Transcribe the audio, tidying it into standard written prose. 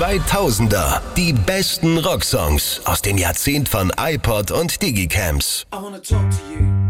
2000er. Die besten Rocksongs aus dem Jahrzehnt von iPod und Digicams. I wanna talk to you.